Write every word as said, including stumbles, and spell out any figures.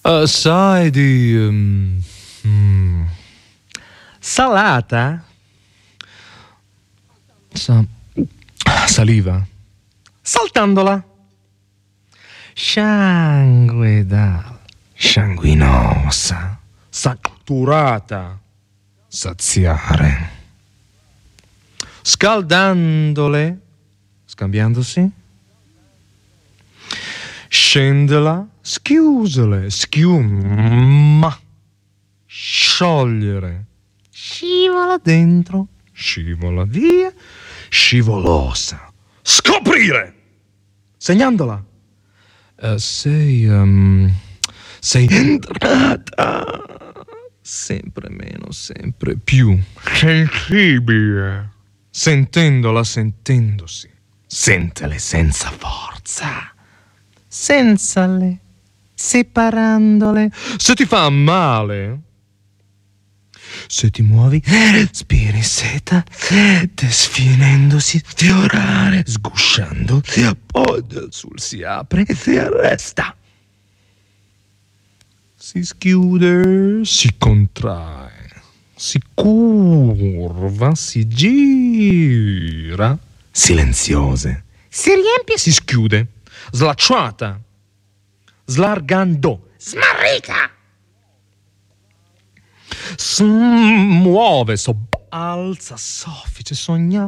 Uh, sai di... um, mm, salata? Sa- saliva. Saltandola. Sanguedal. Sanguinosa. Saturata. Saziare. Scaldandole. Scambiandosi. Scendela. Schiusole. Schiuma. Sciogliere. Scivola dentro. Scivola via. Scivolosa. Scoprire. Segnandola. Uh, sei... Um, sei entrata. Sempre meno, sempre più. Sensibile. Sentendola, sentendosi. Sentele senza forza. Senza le. Separandole. Se ti fa male. Se ti muovi, spiri seta, desfinendosi, sfiorare, sgusciando, si appoggia sul si apre e si arresta. Si schiude, si contrae, si curva, si gira, silenziose, si riempie e si schiude, slacciata, slargando, smarrita. Smuove, sobbalza, soffice, sogna.